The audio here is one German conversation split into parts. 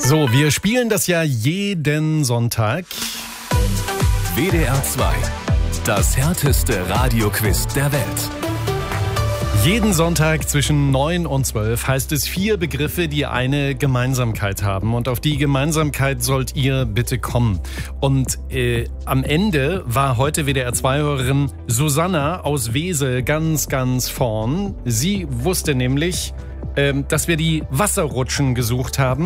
So, wir spielen das ja jeden Sonntag. WDR 2, das härteste Radioquiz der Welt. Jeden Sonntag zwischen 9 und 12 heißt es 4 Begriffe, die eine Gemeinsamkeit haben. Und auf die Gemeinsamkeit sollt ihr bitte kommen. Und am Ende war heute WDR 2-Hörerin Susanna aus Wesel ganz vorn. Sie wusste nämlich, dass wir die Wasserrutschen gesucht haben.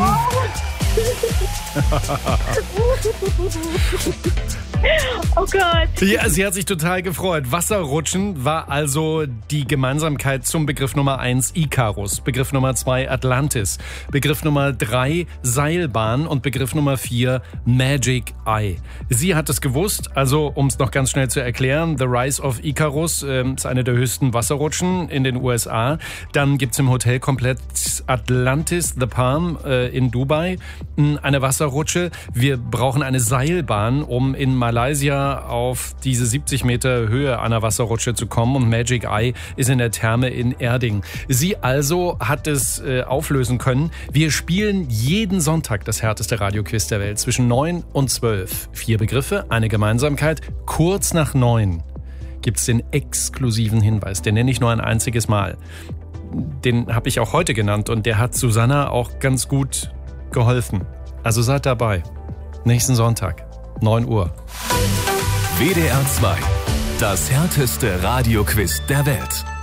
Oh Gott. Ja, sie hat sich total gefreut. Wasserrutschen war also die Gemeinsamkeit zum Begriff Nummer 1 Icarus, Begriff Nummer 2 Atlantis, Begriff Nummer 3 Seilbahn und Begriff Nummer 4 Magic Eye. Sie hat es gewusst, also um es noch ganz schnell zu erklären, The Rise of Icarus ist eine der höchsten Wasserrutschen in den USA. Dann gibt's im Hotelkomplex Atlantis The Palm in Dubai eine Wasserrutsche. Wir brauchen eine Seilbahn, um in Malaysia auf diese 70 Meter Höhe einer Wasserrutsche zu kommen, und Magic Eye ist in der Therme in Erding. Sie also hat es auflösen können. Wir spielen jeden Sonntag das härteste Radioquiz der Welt zwischen 9 und 12. 4 Begriffe, eine Gemeinsamkeit. Kurz nach 9 gibt es den exklusiven Hinweis, den nenne ich nur ein einziges Mal. Den habe ich auch heute genannt und der hat Susanna auch ganz gut geholfen. Also seid dabei. Nächsten Sonntag, 9 Uhr. WDR 2, das härteste Radioquiz der Welt.